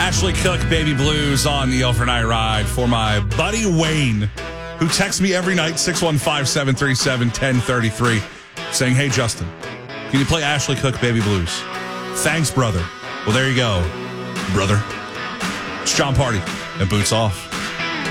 Ashley Cook, Baby Blues on the Overnight Ride for my buddy Wayne, who texts me every night, 615-737-1033, saying, hey, Justin, can you play Ashley Cook, Baby Blues? Thanks, brother. Well, there you go, brother. It's John Party and Boots Off.